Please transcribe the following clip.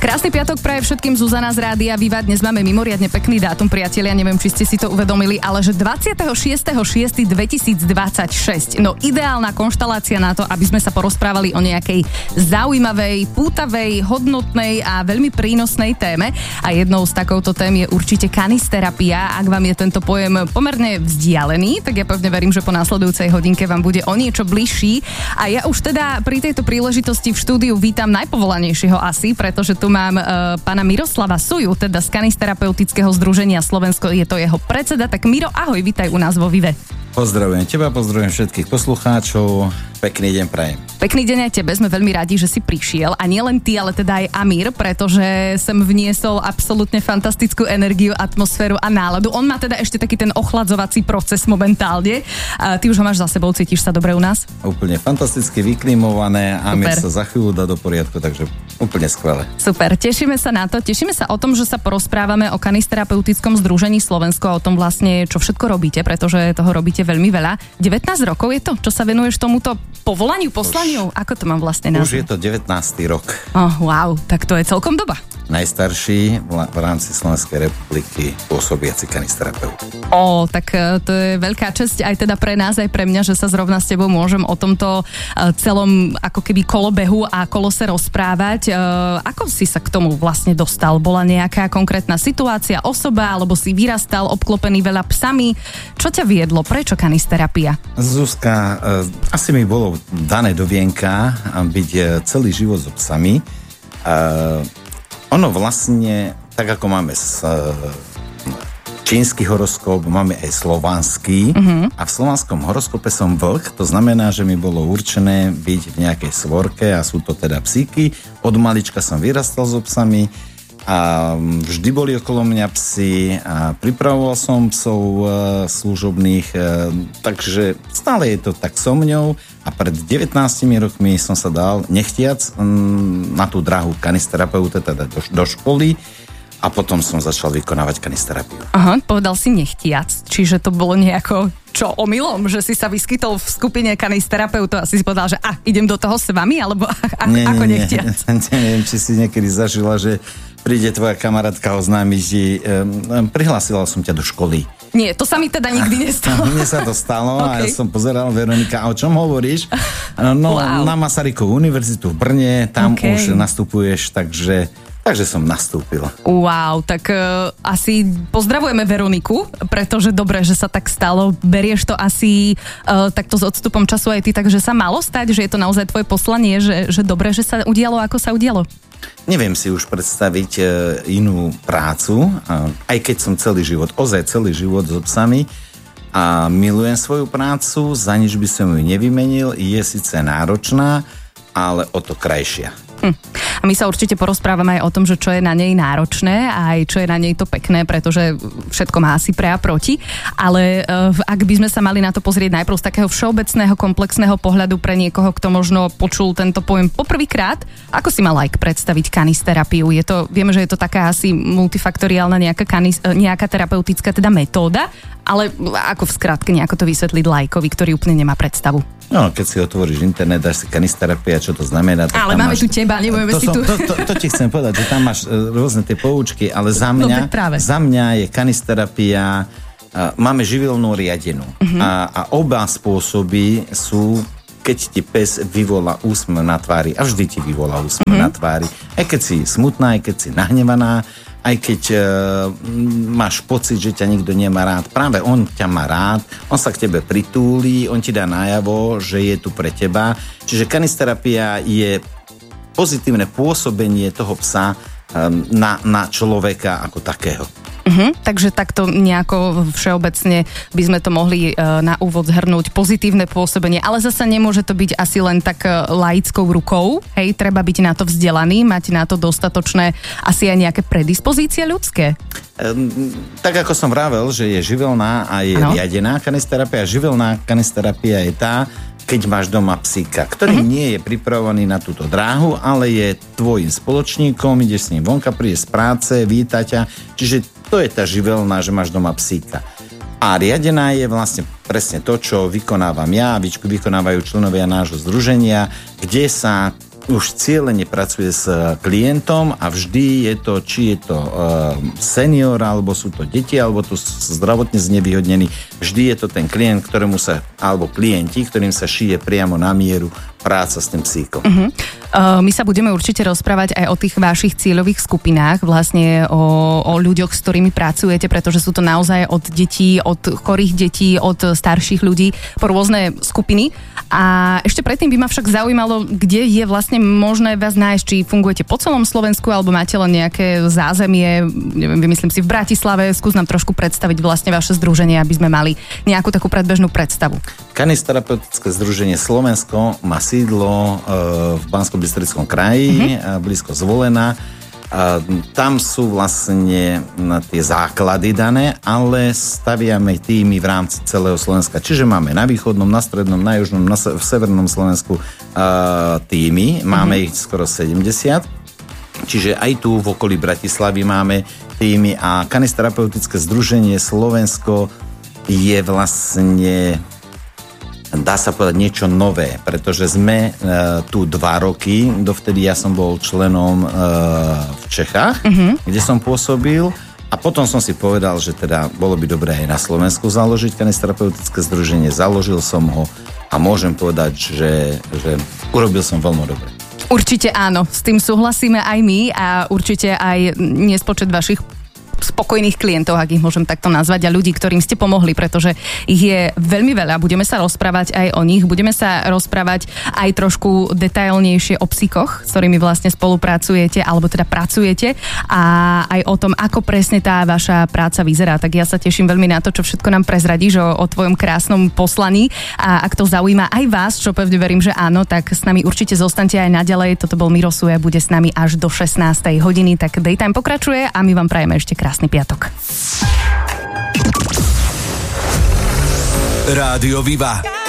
Krásny piatok praje všetkým Zuzana z Rádia Viva. Dnes máme mimoriadne pekný dátum, priatelia. Neviem, či ste si to uvedomili, ale že 26.6.2026. No ideálna konštalácia na to, aby sme sa porozprávali o nejakej zaujímavej, pútavej, hodnotnej a veľmi prínosnej téme. A jednou z takouto tém je určite kanisterapia. Ak vám je tento pojem pomerne vzdialený, tak ja pevne verím, že po následujúcej hodinke vám bude o niečo bližší. A ja už teda pri tejto príležitosti v štúdiu vítam najpovolanejšieho asi, pretože tu mám pána Miroslava Suju, teda z Kanisterapeutického združenia Slovensko, je to jeho predseda. Tak Miro, ahoj, vítaj u nás vo Vive. Pozdravujem teba, pozdravujem všetkých poslucháčov. Pekný deň prajem. Pekný deň aj tebe, sme veľmi radi, že si prišiel. A nie len ty, ale teda aj Amír, pretože sem vniesol absolútne fantastickú energiu, atmosféru a náladu. On má teda ešte taký ten ochladzovací proces momentálne. A ty už ho máš za sebou, cítiš sa dobre u nás? Úplne fantasticky vyklimované. Amír sa za chvíľu dá do poriadku, takže úplne skvelé. Super, tešíme sa na to. Tešíme sa o tom, že sa porozprávame o Kanisterapeutickom združení Slovensko a o tom vlastne, čo všetko robíte, pretože toho robíte veľmi veľa. 19 rokov je to, čo sa venuješ tomuto povolaniu, poslaniu? Ako to mám vlastne nazvať? Už je to 19. rok. Oh, wow, tak to je celkom doba. Najstarší v rámci Slovenskej republiky pôsobiaci kanisterapeut. Tak to je veľká česť aj teda pre nás, aj pre mňa, že sa zrovna s tebou môžem o tomto celom ako keby kolobehu a kolose rozprávať. Ako si sa k tomu vlastne dostal? Bola nejaká konkrétna situácia, osoba, alebo si vyrastal obklopený veľa psami? Čo ťa viedlo? Prečo kanisterapia? Zuzka, asi mi bolo dané do vienka byť celý život so psami. Ono vlastne, tak ako máme čínsky horoskop, máme aj slovanský. A v slovanskom horoskope som vlk, to znamená, že mi bolo určené byť v nejakej svorke a sú to teda psíky. Od malička som vyrastal so psami a vždy boli okolo mňa psi a pripravoval som psov služobných, takže stále je to tak so mňou. A pred 19 rokmi som sa dal nechtiac na tú dráhu kanisterapeuta, teda do školy, a potom som začal vykonávať kanisterapiu. Aha, povedal si nechtiac, čiže to bolo nejako omylom, že si sa vyskytol v skupine kanisterapeutov a si povedal, že idem do toho s vami, alebo ako nechtiac? Neviem, či si niekedy zažila, že príde tvoja kamarátka oznámiť, prihlásila som ťa do školy. Nie, to sa mi teda nikdy nestalo. Mne sa to stalo a ja som pozeral, Veronika, a o čom hovoríš? No, wow. Na Masarykovú univerzitu v Brne, tam už nastupuješ, takže som nastúpil. Wow, tak asi pozdravujeme Veroniku, pretože dobre, že sa tak stalo. Berieš to asi takto s odstupom času aj ty, takže sa malo stať, že je to naozaj tvoje poslanie, že dobre, že sa udialo, ako sa udialo? Neviem si už predstaviť inú prácu, aj keď som celý život so psami a milujem svoju prácu, za nič by som ju nevymenil, je síce náročná, ale o to krajšia. A my sa určite porozprávame aj o tom, že čo je na nej náročné a aj čo je na nej to pekné, pretože všetko má asi pre a proti. Ale ak by sme sa mali na to pozrieť najprv z takého všeobecného, komplexného pohľadu pre niekoho, kto možno počul tento pojem poprvýkrát, ako si mal predstaviť kanisterapiu? Vieme, že je to taká asi multifaktoriálna nejaká terapeutická teda metóda, ale ako v skratke nejako to vysvetliť lajkovi, ktorý úplne nemá predstavu? No, keď si otvoríš internet, dáš si kanisterapia, čo to znamená. Ale máme tu teba, nebudeme si tu. To ti chcem povedať, že tam máš rôzne tie poučky, ale za mňa je kanisterapia, máme živelnú riadenú. A oba spôsoby sú, keď ti pes vyvolá úsmev na tvári, a vždy ti vyvolá úsmev na tvári, aj keď si smutná, aj keď si nahnevaná, aj keď máš pocit, že ťa nikto nemá rád. Práve on ťa má rád, on sa k tebe pritúli, on ti dá najavo, že je tu pre teba. Čiže kanisterapia je pozitívne pôsobenie toho psa na človeka ako takého. Takže takto nejako všeobecne by sme to mohli na úvod zhrnúť, pozitívne pôsobenie, ale zasa nemôže to byť asi len tak laickou rukou, hej, treba byť na to vzdelaný, mať na to dostatočné asi aj nejaké predispozície ľudské. Tak ako som vravel, že je živelná a je riadená kanisterapia. Živelná kanisterapia je tá, keď máš doma psíka, ktorý nie je pripravovaný na túto dráhu, ale je tvojim spoločníkom, ideš s ním vonka, prídeš z práce, víta ťa, čiže to je tá živelná, že máš doma psíka. A riadená je vlastne presne to, čo vykonávam ja, vykonávajú členovia nášho združenia, kde sa už cieľene pracuje s klientom a vždy je to, či je to senior, alebo sú to deti, alebo to zdravotne znevýhodnení, vždy je to ten klient, alebo klienti, ktorým sa šije priamo na mieru práca s tým psíkom. My sa budeme určite rozprávať aj o tých vašich cieľových skupinách, vlastne o ľuďoch, s ktorými pracujete, pretože sú to naozaj od detí, od chorých detí, od starších ľudí po rôzne skupiny. A ešte predtým by ma však zaujímalo, kde je vlastne možné vás nájsť, či fungujete po celom Slovensku, alebo máte len nejaké zázemie, neviem, vymyslím si v Bratislave. Skús nám trošku predstaviť vlastne vaše združenie, aby sme mali nejakú takú predbežnú predstavu. Kanisterapeutické združenie Slovensko má sídlo v Banskobystrickom kraji, blízko Zvolena. Tam sú vlastne tie základy dané, ale staviame týmy v rámci celého Slovenska. Čiže máme na východnom, na strednom, na južnom, v severnom Slovensku týmy. Máme ich skoro 70. Čiže aj tu v okolí Bratislavy máme týmy a Kanisterapeutické združenie Slovensko je vlastne, dá sa povedať, niečo nové, pretože sme tu 2 roky, dovtedy ja som bol členom v Čechách, kde som pôsobil a potom som si povedal, že teda bolo by dobré aj na Slovensku založiť kanisterapeutické združenie, založil som ho a môžem povedať, že urobil som veľmi dobre. Určite áno, s tým súhlasíme aj my a určite aj nespočet vašich spokojných klientov, ak ich môžem takto nazvať, a ľudí, ktorým ste pomohli, pretože ich je veľmi veľa. Budeme sa rozprávať aj o nich, budeme sa rozprávať aj trošku detailnejšie o psíkoch, s ktorými vlastne spolupracujete, alebo teda pracujete, a aj o tom, ako presne tá vaša práca vyzerá. Tak ja sa teším veľmi na to, čo všetko nám prezradíš o tvojom krásnom poslaní, a ak to zaujíma aj vás, čo pevne verím, že áno, tak s nami určite zostaňte aj naďalej. Toto bol Miro Suje, bude s nami až do 16. hodiny, tak Daytime pokračuje a my vám prajeme ešte krásny piatok. Rádio Viva.